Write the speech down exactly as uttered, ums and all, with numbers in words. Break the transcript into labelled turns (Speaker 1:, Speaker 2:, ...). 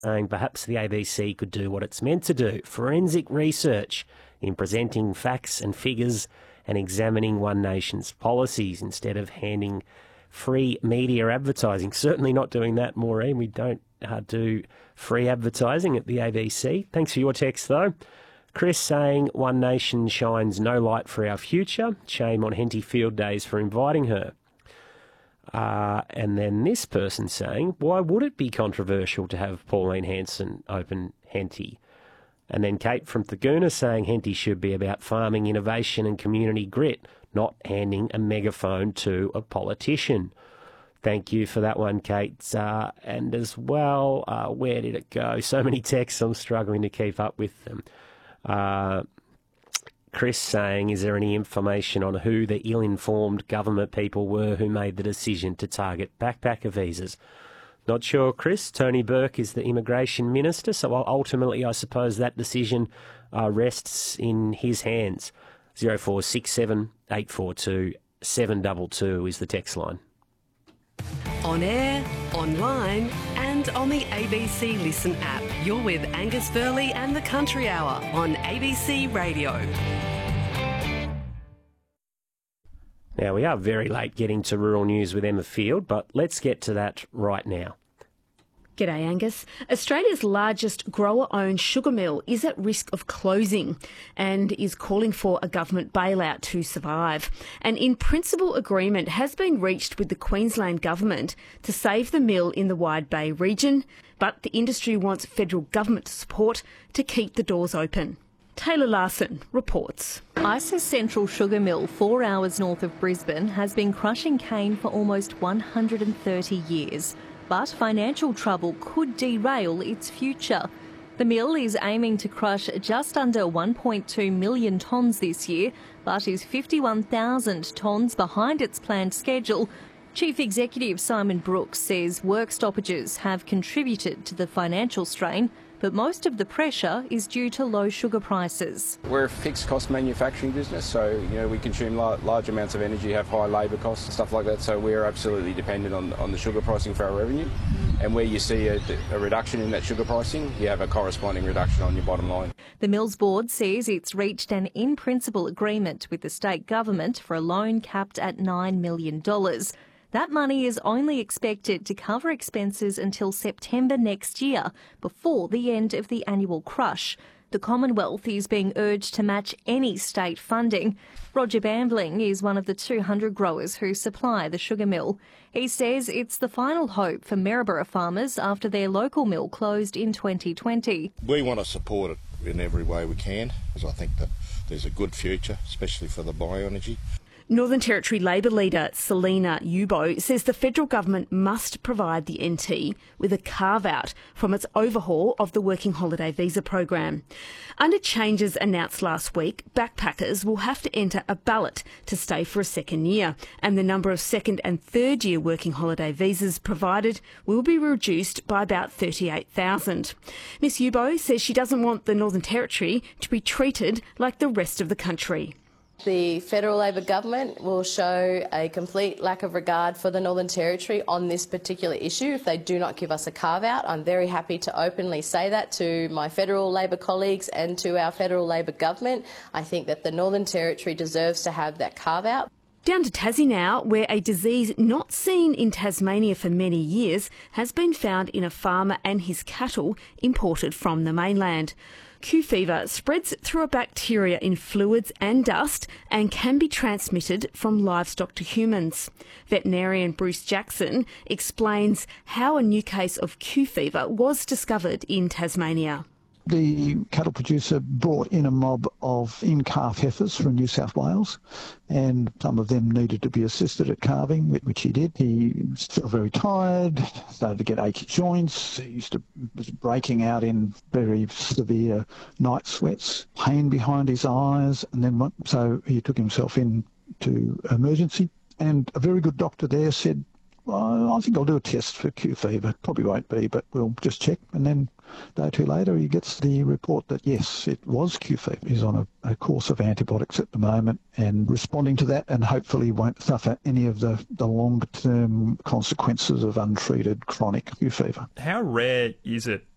Speaker 1: saying perhaps the A B C could do what it's meant to do, forensic research in presenting facts and figures and examining One Nation's policies instead of handing free media advertising. Certainly not doing that, Maureen. We don't uh, do free advertising at the A B C. Thanks for your text, though. Chris saying One Nation shines no light for our future. Shame on Henty Field Days for inviting her. Uh, and then this person saying, why would it be controversial to have Pauline Hanson open Henty? And then Kate from Thaguna saying Henty should be about farming, innovation and community grit, not handing a megaphone to a politician. Thank you for that one, Kate. Uh, and as well, uh, where did it go? So many texts, I'm struggling to keep up with them. Uh, Chris saying, is there any information on who the ill-informed government people were who made the decision to target backpacker visas? Not sure, Chris. Tony Burke is the immigration minister, so ultimately I suppose that decision uh, rests in his hands. zero four six seven eight four two seven two two is the text line.
Speaker 2: On air, online and on the A B C Listen app. You're with Angus Burley and the Country Hour on A B C Radio.
Speaker 1: Now, we are very late getting to rural news with Emma Field, but let's get to that right now.
Speaker 3: G'day, Angus. Australia's largest grower-owned sugar mill is at risk of closing and is calling for a government bailout to survive. An in-principle agreement has been reached with the Queensland government to save the mill in the Wide Bay region, but the industry wants federal government support to keep the doors open. Taylor Larson reports.
Speaker 4: Isis Central Sugar Mill, four hours north of Brisbane, has been crushing cane for almost one hundred thirty years. But financial trouble could derail its future. The mill is aiming to crush just under one point two million tonnes this year, but is fifty-one thousand tonnes behind its planned schedule. Chief Executive Simon Brooks says work stoppages have contributed to the financial strain, but most of the pressure is due to low sugar prices.
Speaker 5: We're a fixed cost manufacturing business, so you know we consume large, large amounts of energy, have high labour costs and stuff like that, so we're absolutely dependent on, on the sugar pricing for our revenue. And where you see a, a reduction in that sugar pricing, you have a corresponding reduction on your bottom line.
Speaker 4: The Mills Board says it's reached an in-principle agreement with the state government for a loan capped at nine million dollars. That money is only expected to cover expenses until September next year, before the end of the annual crush. The Commonwealth is being urged to match any state funding. Roger Bambling is one of the two hundred growers who supply the sugar mill. He says it's the final hope for Maryborough farmers after their local mill closed in twenty twenty.
Speaker 6: We want to support it in every way we can, because I think that there's a good future, especially for the bioenergy.
Speaker 3: Northern Territory Labor leader Selina Yubo says the federal government must provide the N T with a carve-out from its overhaul of the Working Holiday Visa program. Under changes announced last week, backpackers will have to enter a ballot to stay for a second year, and the number of second and third year Working Holiday Visas provided will be reduced by about thirty-eight thousand. Miss Yubo says she doesn't want the Northern Territory to be treated like the rest of the country.
Speaker 7: The federal Labor government will show a complete lack of regard for the Northern Territory on this particular issue if they do not give us a carve-out. I'm very happy to openly say that to my federal Labor colleagues and to our federal Labor government. I think that the Northern Territory deserves to have that carve-out.
Speaker 3: Down to Tassie now, where a disease not seen in Tasmania for many years has been found in a farmer and his cattle imported from the mainland. Q fever spreads through a bacteria in fluids and dust and can be transmitted from livestock to humans. Veterinarian Bruce Jackson explains how a new case of Q fever was discovered in Tasmania.
Speaker 8: The cattle producer brought in a mob of in-calf heifers from New South Wales, and some of them needed to be assisted at calving, which he did. He felt very tired, started to get achy joints. He used to was breaking out in very severe night sweats, pain behind his eyes, and then so he took himself in to emergency. And a very good doctor there said, well, I think I'll do a test for Q fever. Probably won't be, but we'll just check. And then a day or two later, he gets the report that, yes, it was Q fever. He's on a, a course of antibiotics at the moment and responding to that, and hopefully won't suffer any of the, the longer-term consequences of untreated chronic Q fever.
Speaker 9: How rare is it